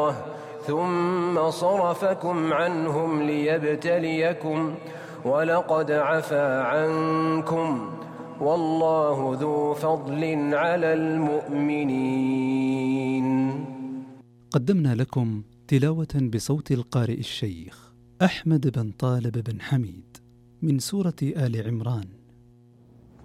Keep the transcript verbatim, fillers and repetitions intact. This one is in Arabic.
ثم صرفكم عنهم ليبتليكم ولقد عفا عنكم والله ذو فضل على المؤمنين. قدمنا لكم تلاوة بصوت القارئ الشيخ أحمد بن طالب بن حميد من سورة آل عمران.